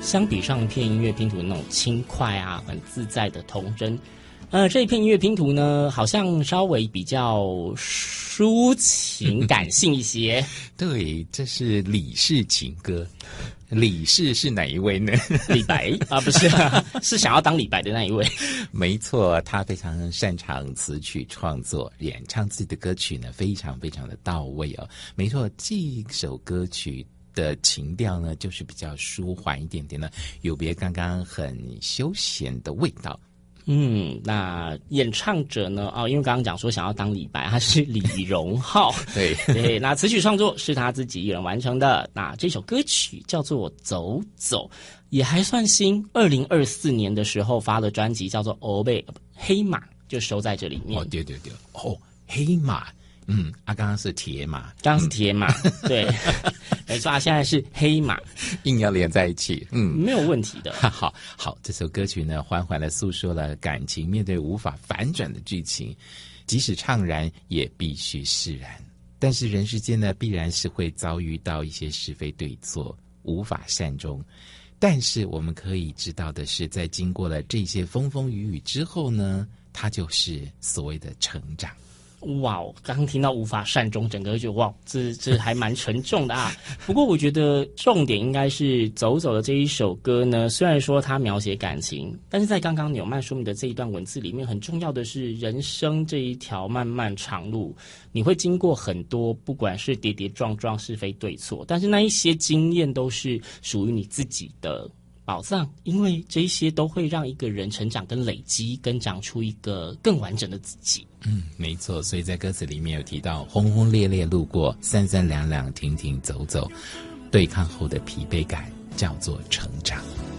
相比上一片音乐拼图那种轻快啊、很自在的童真，这一片音乐拼图呢，好像稍微比较抒情感性一些。 对，这是李氏情歌。李氏是哪一位呢？ 李白啊，不是啊，是想要当李白的那一位。 没错，他非常擅长词曲创作，演唱自己的歌曲呢，非常非常的到位哦。没错，这首歌曲的情调呢，就是比较舒缓一点点呢，有别刚刚很休闲的味道。 那演唱者呢？因为刚刚讲说想要当李白，他是李荣浩。对，那词曲创作是他自己一人完成的。那这首歌曲叫做《走走》，也还算新。2024年的时候发的专辑叫做《欧贝黑马》，就收在这里面。 对，黑马。刚刚是铁马， 刚刚是铁马，对，没错，现在是黑马， 硬要连在一起， 没有问题的。 好，这首歌曲呢，缓缓地诉说了感情面对无法反转的剧情，即使怅然，也必须释然。但是人世间呢，必然是会遭遇到一些是非对错，无法善终。但是我们可以知道的是，在经过了这些风风雨雨之后呢，它就是所谓的成长。 哇，刚刚听到无法善终，整个就哇，这还蛮沉重的啊。不过我觉得重点应该是走走的这一首歌呢，虽然说它描写感情，但是在刚刚纽曼说明的这一段文字里面，很重要的是人生这一条漫漫长路，你会经过很多，不管是跌跌撞撞、是非对错，但是那一些经验都是属于你自己的宝藏，因为这些都会让一个人成长跟累积，跟长出一个更完整的自己。 没错，所以在歌词里面有提到轰轰烈烈路过，三三两两停停走走，对抗后的疲惫感叫做成长。